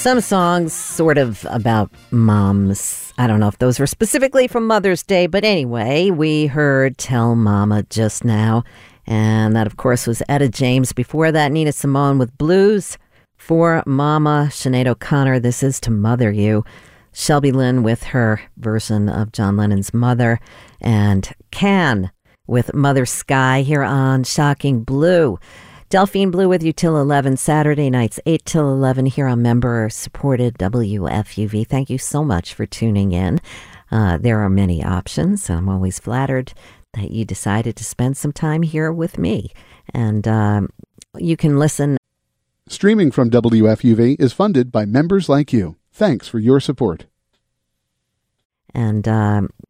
some songs sort of about moms. I don't know if those were specifically from Mother's Day, but anyway, we heard Tell Mama just now. And that, of course, was Etta James. Before that, Nina Simone with Blues for Mama. Sinead O'Connor, This Is to Mother You. Shelby Lynn with her version of John Lennon's Mother. And Can with Mother Sky here on Shocking Blue. Delphine Blue with you till 11, Saturday nights, 8 till 11 here on member-supported WFUV. Thank you so much for tuning in. There are many options. I'm always flattered that you decided to spend some time here with me. And you can listen. Streaming from WFUV is funded by members like you. Thanks for your support. And